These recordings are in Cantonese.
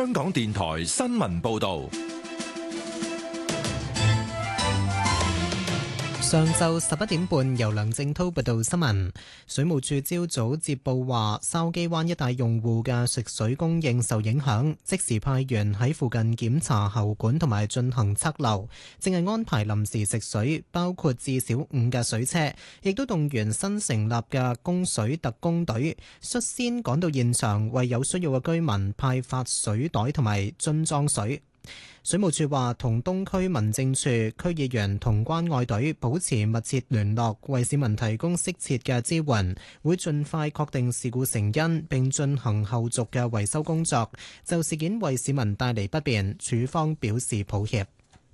香港電台新聞報道。 上晝11點半，由梁正滔報道新聞。水務署朝早接報話，筲箕灣一帶用戶嘅食水供應受影響，即時派員喺附近檢查喉管同埋進行測漏，正係安排臨時食水，包括至少5架水車，亦都動員新成立嘅供水特工隊，率先趕到現場，為有需要嘅居民派發水袋同埋樽裝水。水務署話，同東區民政處、區議員同關愛隊保持密切聯絡，為市民提供適切嘅支援，會盡快確定事故成因，並進行後續嘅維修工作。就事件為市民帶嚟不便，署方表示抱歉。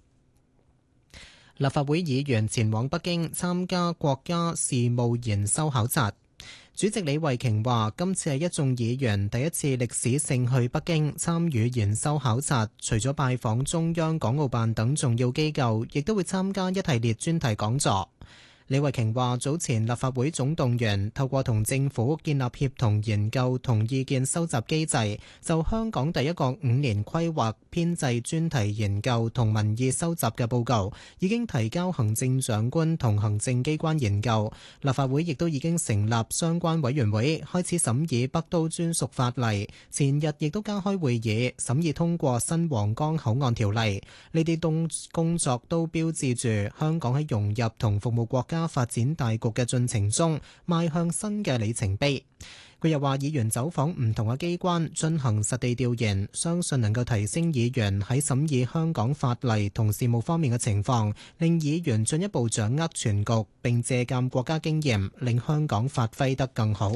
立法會議員前往北京參加國家事務研修考察。主席李慧瓊話：今次係一眾議員第一次歷史性去北京參與研修考察，除咗拜訪中央港澳辦等重要機構，亦都會參加一系列專題講座。李慧瓊話：早前立法會總動員，透過同政府建立協同研究同意見收集機制，就香港第一個5年規劃編製專題研究同民意收集嘅報告，已經提交行政長官同行政機關研究。立法會亦都已經成立相關委員會，開始審議北都專屬法例。前日亦都加開會議，審議通過新皇崗口岸條例。呢啲工作都標誌住香港喺融入同服務國家發展大局嘅進程中邁向新嘅里程碑。佢又話，議員走訪唔同嘅機關進行實地調研，相信能夠提升議員喺審議香港法例同事務方面嘅情況，令議員進一步掌握全局，並借鑑國家經驗，令香港發揮得更好。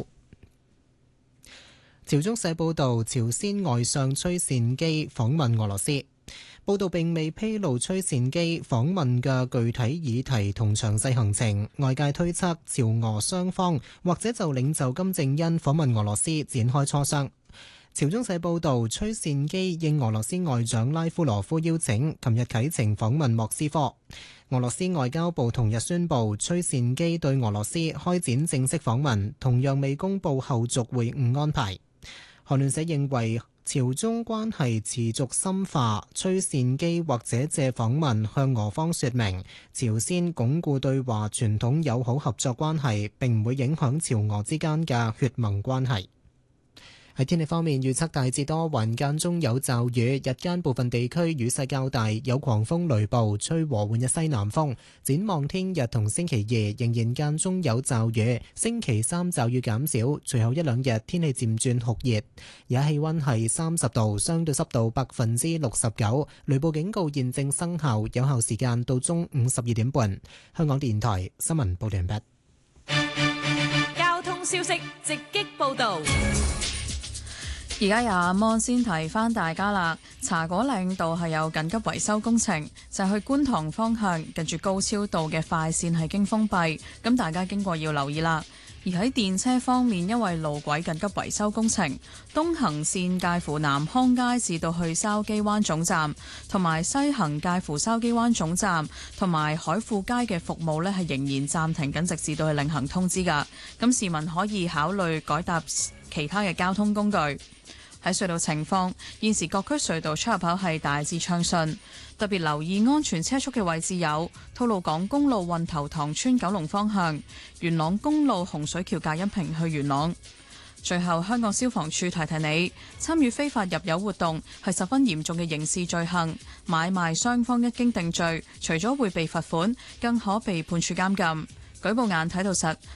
朝中社報導，朝鮮外相崔善基訪問俄羅斯。報道並未披露崔善基訪問嘅具體議題同詳細行程，外界推測朝俄雙方或者就領袖金正恩訪問俄羅斯展開磋商。朝中社報導，崔善基應俄羅斯外長拉夫羅夫邀請，琴日啟程訪問莫斯科。俄羅斯外交部同日宣布，崔善基對俄羅斯開展正式訪問，同樣未公布後續會晤安排。韓聯社認為，朝中關係持續深化，崔善基或者借訪問向俄方說明，朝鮮鞏固對華傳統友好合作關係，並唔會影響朝俄之間嘅血盟關係。喺天氣方面，預測大致多雲，間中有驟雨，日間部分地區雨勢較大，有狂風雷暴，吹和緩嘅西南風。展望聽日同星期2仍然間中有驟雨，星期3驟雨減少，隨後一兩日天氣漸轉酷熱。而家氣溫係30度，相對濕度69%，雷暴警告現正生效，有效時間到中午12點半。香港電台新聞報道完畢。 交通消息直擊報道。 而家有阿摩先提翻大家啦，茶果嶺道係有緊急維修工程，就係去觀塘方向近住高超道嘅快線係經封閉，咁大家經過要留意啦。而喺電車方面，因為路軌緊急維修工程，東行線介乎南康街至到去筲箕灣總站，同埋西行介乎筲箕灣總站同埋海富街嘅服務呢係仍然暫停緊，直至到去另行通知㗎。咁市民可以考慮改搭其他嘅交通工具。喺隧道情況，現時各區隧道出入口係大致暢順，特別留意安全車速嘅位置有吐露港公路運頭塘村九龍方向、元朗公路洪水橋隔音屏去元朗。最後，香港消防處提提你，參與非法入油活動係十分嚴重嘅刑事罪行，買賣雙方一經定罪，除咗會被罰款，更可被判處監禁。舉報眼睇到實，